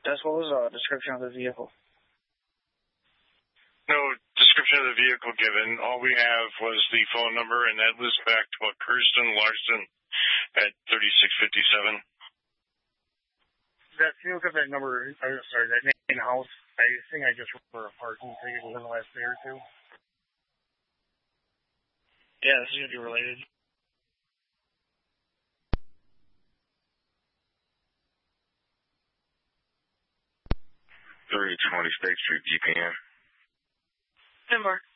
That's what was the description of the vehicle. No description of the vehicle given. All we have was the phone number, and that was back to a Kirsten Larson at 3657. That feels like that number, that main house, I think I just for a parking ticket within the last day or two. Yeah, this is going to be related. 3020 State Street, GPN. Denver.